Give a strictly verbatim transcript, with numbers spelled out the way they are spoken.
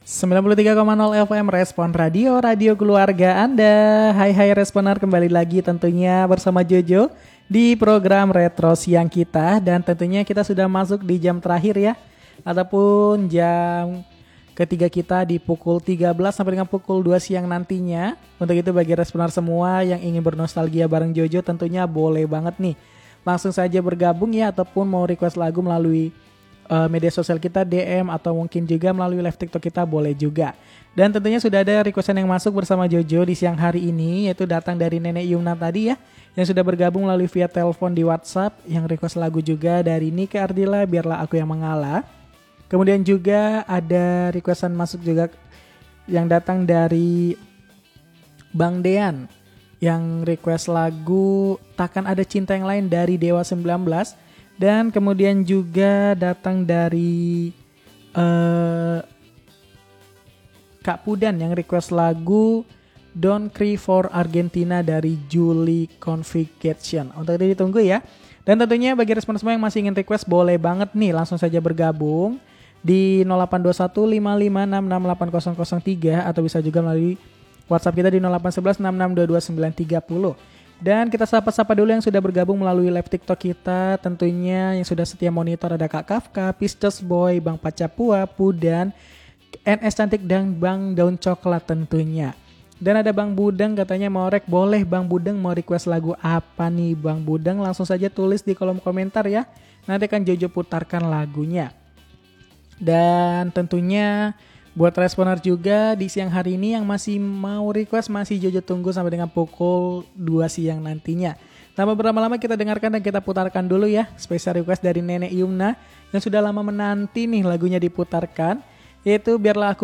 sembilan puluh tiga koma nol F M Respon Radio, radio keluarga Anda. Hai hai Responer, kembali lagi tentunya bersama Jojo di program Retro Siang kita. Dan tentunya kita sudah masuk di jam terakhir ya, ataupun jam ketiga kita di pukul tiga belas sampai dengan pukul dua siang nantinya. Untuk itu bagi Responer semua yang ingin bernostalgia bareng Jojo, tentunya boleh banget nih langsung saja bergabung ya, ataupun mau request lagu melalui Uh, media sosial kita, D M, atau mungkin juga melalui live TikTok kita boleh juga. Dan tentunya sudah ada requestan yang masuk bersama Jojo di siang hari ini, yaitu datang dari Nenek Yumna tadi ya, yang sudah bergabung melalui via telepon di WhatsApp, yang request lagu juga dari Nika Ardila, Biarlah Aku Yang Mengalah. Kemudian juga ada requestan masuk juga yang datang dari Bang Dean, yang request lagu Takkan Ada Cinta Yang Lain dari Dewa sembilan belas. Dan kemudian juga datang dari uh, Kak Pudan yang request lagu Don't Cry for Argentina dari Julie Convocation. Untuk itu ditunggu ya. Dan tentunya bagi respon semua yang masih ingin request, boleh banget nih langsung saja bergabung di nol delapan dua satu lima lima enam enam delapan nol nol tiga, atau bisa juga melalui WhatsApp kita di nol delapan satu satu enam enam dua dua sembilan tiga nol. Dan kita sapa-sapa dulu yang sudah bergabung melalui live TikTok kita. Tentunya yang sudah setia monitor ada Kak Kafka, Pistos Boy, Bang Pacapua, Pudan, N S Cantik, dan Bang Daun Coklat tentunya. Dan ada Bang Budeng katanya mau rek. Boleh Bang Budeng, mau request lagu apa nih Bang Budeng? Langsung saja tulis di kolom komentar ya. Nanti akan Jojo putarkan lagunya. Dan tentunya buat responer juga di siang hari ini yang masih mau request, masih Jojo tunggu sampai dengan pukul dua siang nantinya. Tanpa berlama-lama kita dengarkan dan kita putarkan dulu ya spesial request dari Nenek Yumna yang sudah lama menanti nih lagunya diputarkan, yaitu Biarlah Aku